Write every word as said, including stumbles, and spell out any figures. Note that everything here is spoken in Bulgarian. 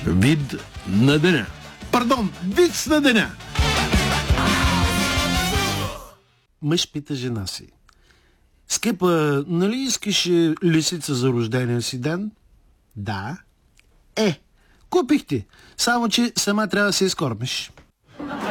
Вид на деня. Пардон, виц на деня. Мъж пита жена си: скъпа, нали искаш лисица за рождения си ден? Да. Е, купих ти, само че сама трябва да се изкормиш.